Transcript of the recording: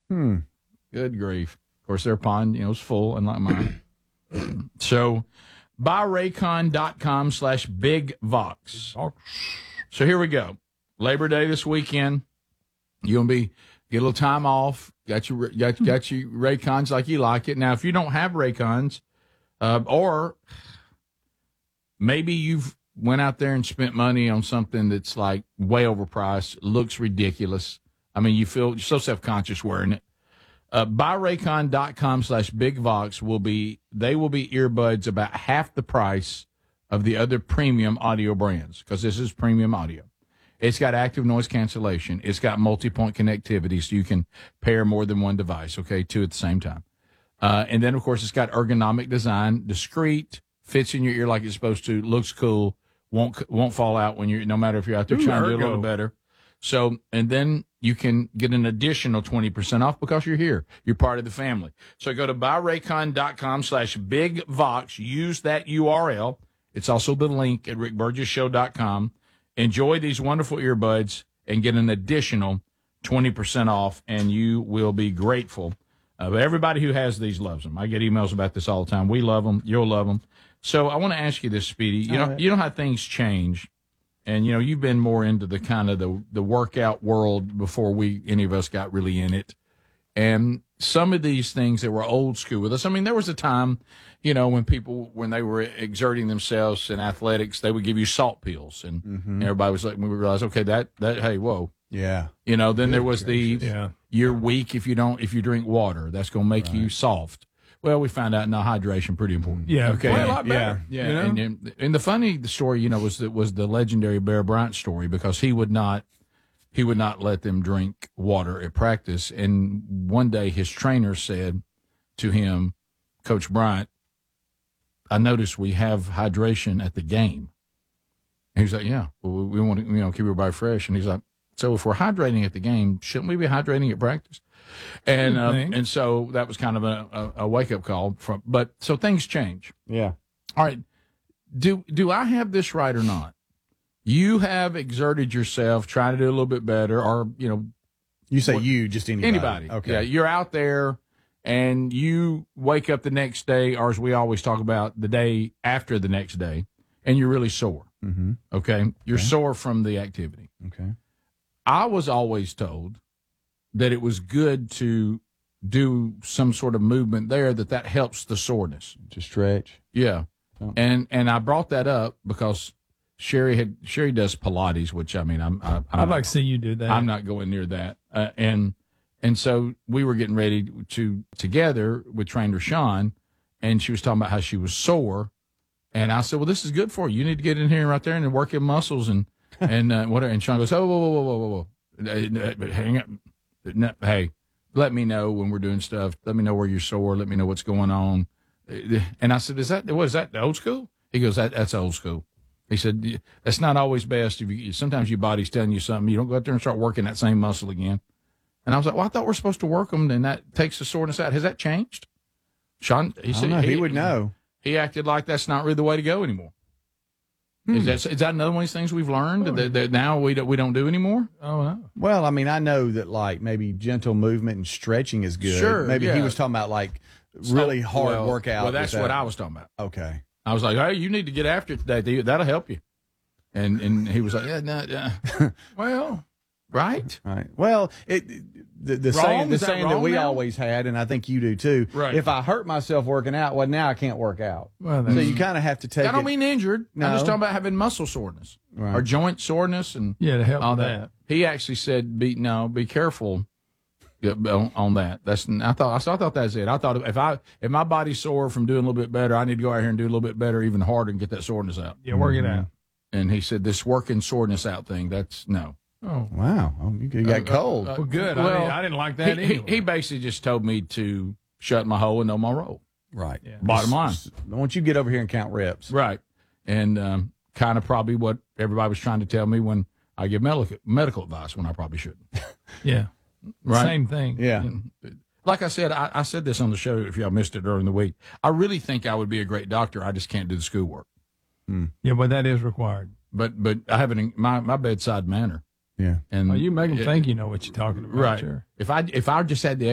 Good grief. Of course, their pond, is full, unlike mine. So, buyraycon.com/bigvox. So here we go. Labor Day this weekend. You're going to get a little time off. Got your Raycons like you like it. Now, if you don't have Raycons, or maybe you've went out there and spent money on something that's like way overpriced, looks ridiculous. I mean, you're so self-conscious wearing it. Buyraycon.com/bigvox will be earbuds about half the price of the other premium audio brands, because this is premium audio. It's got active noise cancellation. It's got multi-point connectivity, so you can pair more than one device, two at the same time. And then, of course, it's got ergonomic design, discreet, fits in your ear like it's supposed to, looks cool, won't fall out no matter if you're out there trying to do a little better. So, and then you can get an additional 20% off because you're here. You're part of the family. So go to buyraycon.com/bigvox. Use that URL. It's also the link at rickburgesshow.com. Enjoy these wonderful earbuds and get an additional 20% off, and you will be grateful. But everybody who has these loves them. I get emails about this all the time. We love them. You'll love them. So I want to ask you this, Speedy. You know how things change, and you've been more into the kind of the workout world before any of us got really in it. And some of these things that were old school with us. I mean, there was a time, when they were exerting themselves in athletics, they would give you salt pills, and everybody was like, we realized, okay, that hey, whoa, yeah, then there was you're weak if you drink water, that's going to make you soft. Well, we found out now hydration pretty important. Yeah, okay, a lot better. Yeah. And the funny story, was the legendary Bear Bryant story, because he would not let them drink water at practice. And one day his trainer said to him, Coach Bryant, I noticed we have hydration at the game. And he's like, yeah, well, we want to, keep everybody fresh. And he's like, so if we're hydrating at the game, shouldn't we be hydrating at practice? And so that was kind of a wake up call so things change. Yeah. All right. Do I have this right or not? You have exerted yourself, trying to do a little bit better, or, you say just anybody. Okay. Yeah, you're out there and you wake up the next day, or as we always talk about, the day after the next day, and you're really sore. Mm-hmm. Okay. You're sore from the activity. Okay. I was always told that it was good to do some sort of movement there, that helps the soreness. To stretch. Yeah. Oh. And I brought that up because Sherry does Pilates, which, I mean, I'd like to see you do that. I'm not going near that. And so we were getting ready together with trainer Sean, and she was talking about how she was sore. And I said, well, this is good for you. You need to get in here right there and work your muscles and whatever. And Sean goes, oh, whoa. Hang up. No, hey, let me know when we're doing stuff. Let me know where you're sore. Let me know what's going on. And I said, is that the old school? He goes, that's old school. He said, that's not always best. Sometimes your body's telling you something. You don't go out there and start working that same muscle again. And I was like, well, I thought we're supposed to work them, and that takes the soreness out. Has that changed? Sean, he said he would know. He acted like that's not really the way to go anymore. Is that another one of these things we've learned that now we don't do anymore? Oh, no. Well, I mean, I know that like maybe gentle movement and stretching is good. Sure. Maybe he was talking about like really hard workout. Well, that's what I was talking about. Okay. I was like, hey, you need to get after it today. That'll help you. And he was like, yeah. Well, right. Well, the saying that we always had, and I think you do too. Right. If I hurt myself working out, well, now I can't work out. Well, so you kind of have to take. I don't mean injured. No. I'm just talking about having muscle soreness or joint soreness and to help all with that. He actually said, be careful on that. I thought that's it. I thought if my body's sore from doing a little bit better, I need to go out here and do a little bit better, even harder, and get that soreness out. Yeah, work it out. And he said, this working soreness out thing, that's no. Oh, wow. You got cold. Well, good. Well, I didn't like that anyway. He basically just told me to shut my hole and know my role. Right. Yeah. Bottom line. I want you to get over here and count reps. Right. And kind of probably what everybody was trying to tell me when I give medical advice when I probably shouldn't. Yeah. Right. Same thing. Yeah. Like I said, I said this on the show if y'all missed it during the week. I really think I would be a great doctor. I just can't do the schoolwork. Yeah, but that is required. But I have my bedside manner. Yeah. And you make them think you know what you're talking about. Right. Sure. If I just had the